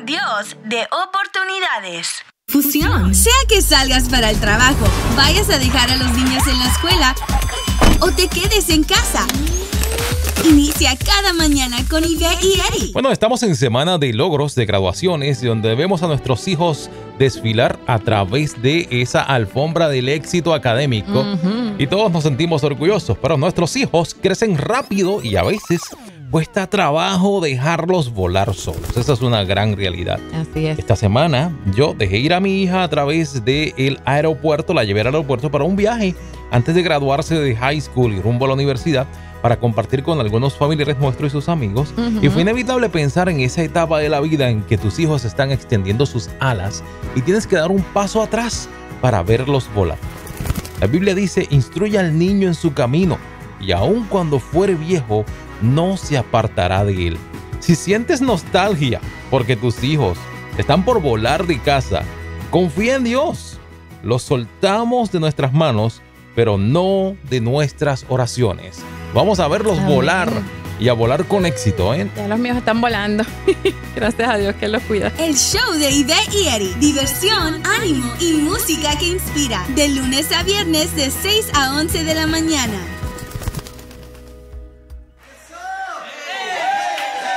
Dios de oportunidades. Fusión. Sea que salgas para el trabajo, vayas a dejar a los niños en la escuela o te quedes en casa. Inicia cada mañana con Ide y Eri. Bueno, estamos en semana de logros, de graduaciones, donde vemos a nuestros hijos desfilar a través de esa alfombra del éxito académico. Y todos nos sentimos orgullosos, pero nuestros hijos crecen rápido y a veces cuesta trabajo dejarlos volar solos. Esa es una gran realidad. Así es. Esta semana yo dejé ir a mi hija a través del aeropuerto, la llevé al aeropuerto para un viaje antes de graduarse de high school y rumbo a la universidad, para compartir con algunos familiares nuestros y sus amigos. Y fue inevitable pensar en esa etapa de la vida en que tus hijos están extendiendo sus alas y tienes que dar un paso atrás para verlos volar. La Biblia dice: instruye al niño en su camino y aun cuando fuere viejo no se apartará de él. Si sientes nostalgia porque tus hijos están por volar de casa, confía en Dios. Los soltamos de nuestras manos, pero no de nuestras oraciones. Vamos a verlos volar y a volar con éxito, ¿eh? Ya los míos están volando. Gracias a Dios que los cuida. El show de Ide y Eri. Diversión, ánimo y música que inspira. De lunes a viernes de 6 a 11 de la mañana.